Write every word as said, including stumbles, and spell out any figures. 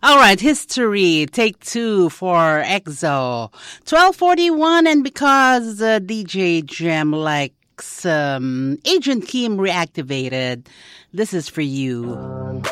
All right, history, take two for EXO. twelve forty-one, and because uh, D J Jem likes um, Agent Kim Reactivated, this is for you.